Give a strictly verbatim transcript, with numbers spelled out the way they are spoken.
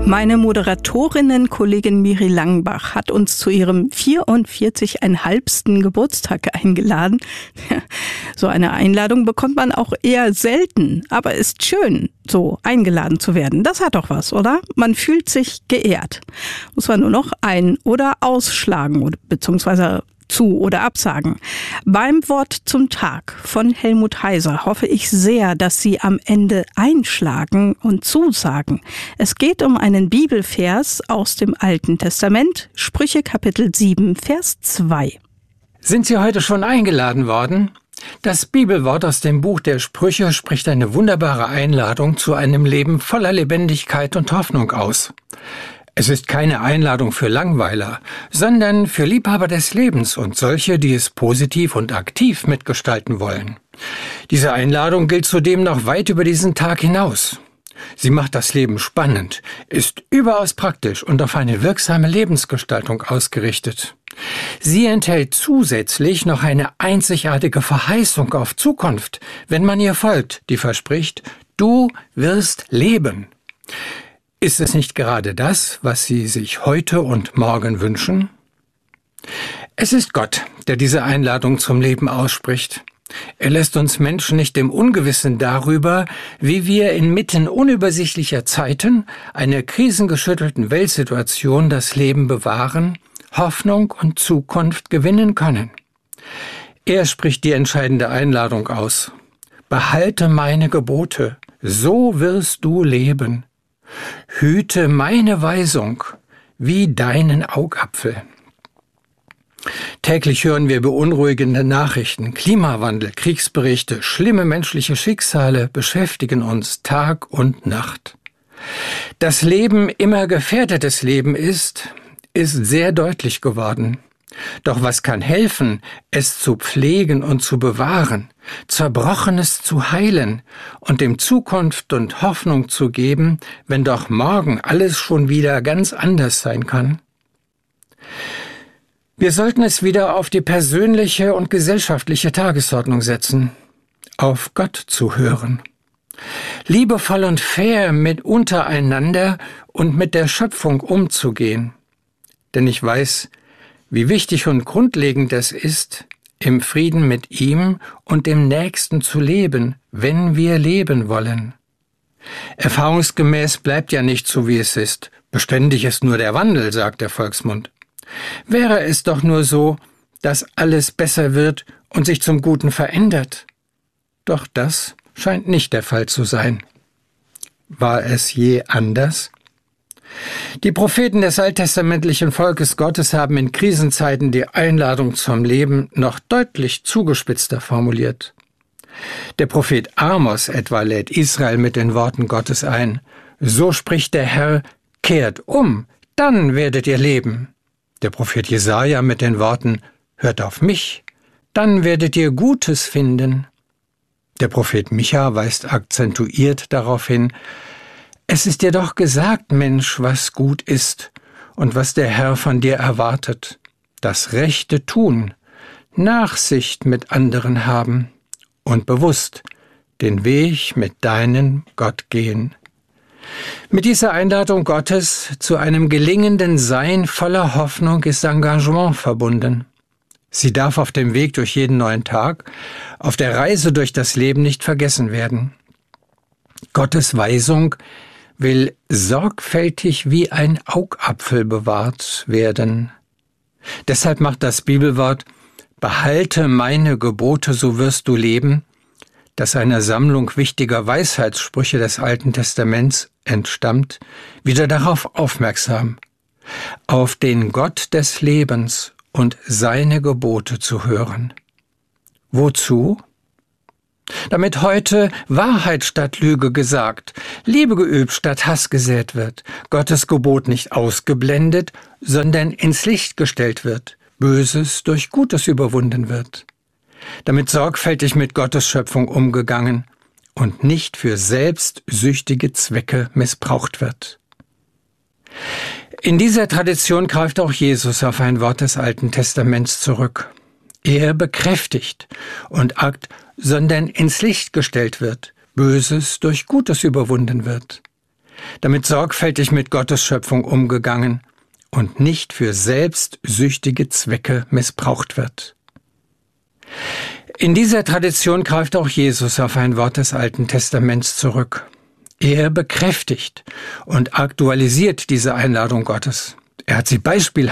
Meine Moderatorinnen-Kollegin Miri Langbach hat uns zu ihrem vierundvierzigsten Geburtstag eingeladen. So eine Einladung bekommt man auch eher selten, aber ist schön, so eingeladen zu werden. Das hat doch was, oder? Man fühlt sich geehrt. Muss man nur noch ein- oder ausschlagen, beziehungsweise zu- oder absagen. Beim Wort zum Tag von Helmut Heiser hoffe ich sehr, dass Sie am Ende einschlagen und zusagen. Es geht um einen Bibelvers aus dem Alten Testament, Sprüche Kapitel sieben, Vers zwei. Sind Sie heute schon eingeladen worden? Das Bibelwort aus dem Buch der Sprüche spricht eine wunderbare Einladung zu einem Leben voller Lebendigkeit und Hoffnung aus. Es ist keine Einladung für Langweiler, sondern für Liebhaber des Lebens und solche, die es positiv und aktiv mitgestalten wollen. Diese Einladung gilt zudem noch weit über diesen Tag hinaus. Sie macht das Leben spannend, ist überaus praktisch und auf eine wirksame Lebensgestaltung ausgerichtet. Sie enthält zusätzlich noch eine einzigartige Verheißung auf Zukunft, wenn man ihr folgt, die verspricht, du wirst leben. Ist es nicht gerade das, was Sie sich heute und morgen wünschen? Es ist Gott, der diese Einladung zum Leben ausspricht. Er lässt uns Menschen nicht im Ungewissen darüber, wie wir inmitten unübersichtlicher Zeiten, einer krisengeschüttelten Weltsituation das Leben bewahren, Hoffnung und Zukunft gewinnen können. Er spricht die entscheidende Einladung aus. Behalte meine Gebote, so wirst du leben. Hüte meine Weisung wie deinen Augapfel. Täglich hören wir beunruhigende Nachrichten. Klimawandel, Kriegsberichte, schlimme menschliche Schicksale beschäftigen uns Tag und Nacht. Dass Leben immer gefährdetes Leben ist, ist sehr deutlich geworden. Doch was kann helfen, es zu pflegen und zu bewahren, Zerbrochenes zu heilen und dem Zukunft und Hoffnung zu geben, wenn doch morgen alles schon wieder ganz anders sein kann? Wir sollten es wieder auf die persönliche und gesellschaftliche Tagesordnung setzen, auf Gott zu hören. Liebevoll und fair mit untereinander und mit der Schöpfung umzugehen. Denn ich weiß, wie wichtig und grundlegend es ist, im Frieden mit ihm und dem Nächsten zu leben, wenn wir leben wollen. Erfahrungsgemäß bleibt ja nicht so, wie es ist. Beständig ist nur der Wandel, sagt der Volksmund. Wäre es doch nur so, dass alles besser wird und sich zum Guten verändert. Doch das scheint nicht der Fall zu sein. War es je anders? Die Propheten des alttestamentlichen Volkes Gottes haben in Krisenzeiten die Einladung zum Leben noch deutlich zugespitzter formuliert. Der Prophet Amos etwa lädt Israel mit den Worten Gottes ein: So spricht der Herr, kehrt um, dann werdet ihr leben. Der Prophet Jesaja mit den Worten: Hört auf mich, dann werdet ihr Gutes finden. Der Prophet Micha weist akzentuiert darauf hin: Es ist dir doch gesagt, Mensch, was gut ist und was der Herr von dir erwartet. Das Rechte tun, Nachsicht mit anderen haben und bewusst den Weg mit deinem Gott gehen. Mit dieser Einladung Gottes zu einem gelingenden Sein voller Hoffnung ist Engagement verbunden. Sie darf auf dem Weg durch jeden neuen Tag, auf der Reise durch das Leben nicht vergessen werden. Gottes Weisung will sorgfältig wie ein Augapfel bewahrt werden. Deshalb macht das Bibelwort »Behalte meine Gebote, so wirst du leben«, das einer Sammlung wichtiger Weisheitssprüche des Alten Testaments entstammt, wieder darauf aufmerksam, auf den Gott des Lebens und seine Gebote zu hören. Wozu? Damit heute Wahrheit statt Lüge gesagt, Liebe geübt statt Hass gesät wird, Gottes Gebot nicht ausgeblendet, sondern ins Licht gestellt wird, Böses durch Gutes überwunden wird. Damit sorgfältig mit Gottes Schöpfung umgegangen und nicht für selbstsüchtige Zwecke missbraucht wird. In dieser Tradition greift auch Jesus auf ein Wort des Alten Testaments zurück. Er bekräftigt und akt, sondern ins Licht gestellt wird, Böses durch Gutes überwunden wird. damit sorgfältig mit Gottes Schöpfung umgegangen und nicht für selbstsüchtige Zwecke missbraucht wird. In dieser Tradition greift auch Jesus auf ein Wort des Alten Testaments zurück. Er bekräftigt und aktualisiert diese Einladung Gottes. Er hat sie beispielhaft